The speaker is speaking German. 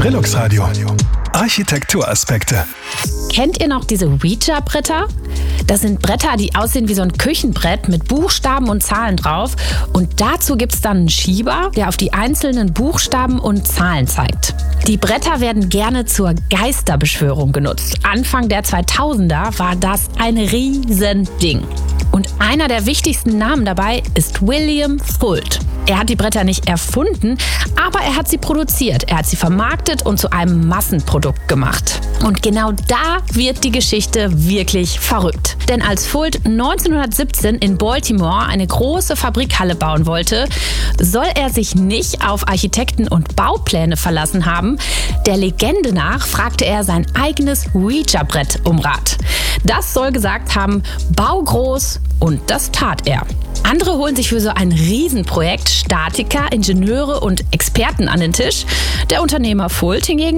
Brillux Radio. Architekturaspekte. Kennt ihr noch diese Ouija-Bretter? Das sind Bretter, die aussehen wie so ein Küchenbrett mit Buchstaben und Zahlen drauf. Und dazu gibt es dann einen Schieber, der auf die einzelnen Buchstaben und Zahlen zeigt. Die Bretter werden gerne zur Geisterbeschwörung genutzt. Anfang der 2000er war das ein Riesending. Und einer der wichtigsten Namen dabei ist William Fuld. Er hat die Bretter nicht erfunden, aber er hat sie produziert. Er hat sie vermarktet und zu einem Massenprodukt gemacht. Und genau da wird die Geschichte wirklich verrückt. Denn als Fuld 1917 in Baltimore eine große Fabrikhalle bauen wollte, soll er sich nicht auf Architekten und Baupläne verlassen haben. Der Legende nach fragte er sein eigenes Ouija-Brett um Rat. Das soll gesagt haben, bau groß, und das tat er. Andere holen sich für so ein Riesenprojekt Statiker, Ingenieure und Experten an den Tisch. Der Unternehmer Fuld hingegen